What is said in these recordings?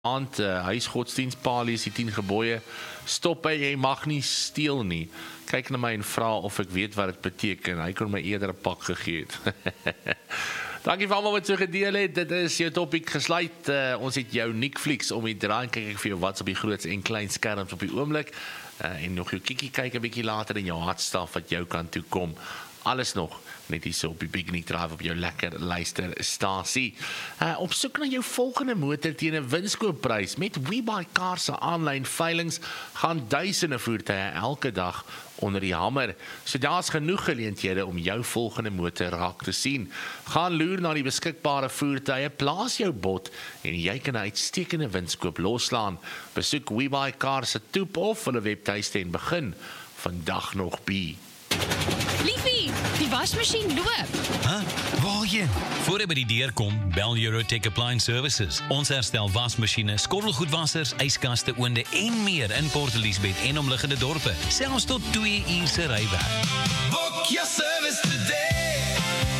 aand, huisgodsdienstpalies, die 10 gebooie, stop jy mag nie steel nie. Kyk na my en vra of ek weet wat dit beteken. Hy kon my eerder 'n pak gegee het. Dankie vir almal wat so gedeel het. Dit is jou topiek gesluit. Ons het jou Netflix om die draai en kyk ek vir jou wat's op die groot en klein skerms op die oomblik. En nog jou kikkie kyk 'n bietjie later in jou hartstaf wat jou kan toe kom. Alles nog net hier so op die Big Drive op jou lekker luisterstasie. Op soek na jou volgende motor teen 'n winskoopprys. Met WeBuyCar se aanlyn veilings gaan duisende voertuie elke dag onder die hamer. So daar's genoeg geleenthede om jou volgende motor raak te sien. Gaan loer na die beskikbare voertuie, plaas jou bod en jy kan 'n uitstekende winskoop loslaan. Besoek WeBuyCar se toep of hulle webtuiste en begin vandag nog by. Liefie, die wasmasjien loop. Waarheen? Voor jy by die deur kom, bel Eurotech Appliance Services. Ons herstel wasmasjiene, skottelgoedwassers, yskaste, oonde en meer in Port Elizabeth en omliggende dorpe. Selfs tot 2 uur se rywerk. Book your service today.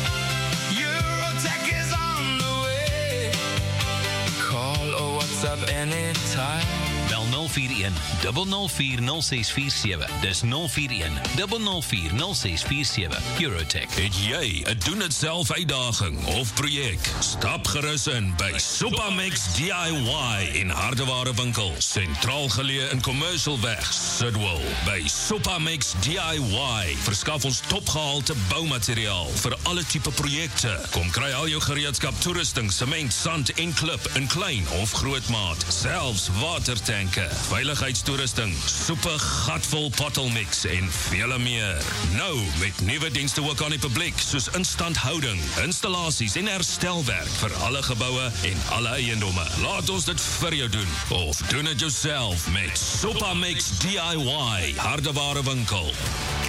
Eurotech is on the way. Call or WhatsApp anytime. Bel 041 004 0647. Dis 041 004 0647. Eurotech. Het jy 'n doen dit self uitdaging of projek? Stap gerus in by Supamex DIY in Hardeware winkel, sentraal geleë in Commercial Weg, Sidwell. By Supamex DIY verskaf ons topgehalte boumateriaal vir alle tipe projekte. Kom kry al jou gereedskap, toerusting, sement, sand en klip in klein of groot maat, selfs watertanke, veiligheidstoerusting, soepe gatvol pottelmix en vele meer. Nou met nuwe dienste ook aan die publiek, soos instandhouding, installasies en herstelwerk vir alle geboue en alle eiendomme. Laat ons dit vir jou doen, of doen dit jouself met Supamex DIY Hardeware winkel.